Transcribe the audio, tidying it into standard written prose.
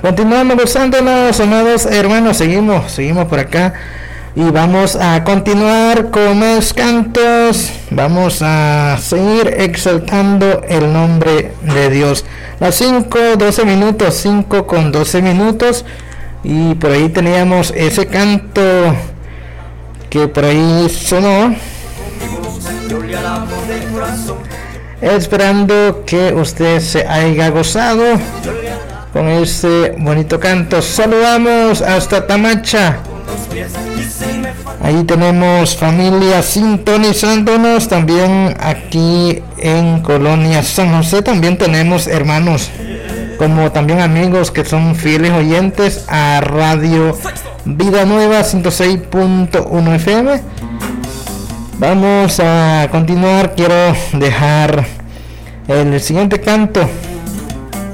Continuamos gozándonos, amados hermanos, seguimos por acá y vamos a continuar con más cantos. Vamos a seguir exaltando el nombre de Dios. Las 5:12 minutos, 5:12 minutos, y por ahí teníamos ese canto que por ahí sonó, esperando que usted se haya gozado con ese bonito canto. Saludamos hasta Tamacha. Ahí tenemos familia sintonizándonos. También aquí en Colonia San José también tenemos hermanos, como también amigos que son fieles oyentes a Radio Vida Nueva 106.1 FM. Vamos a continuar. Quiero dejar el siguiente canto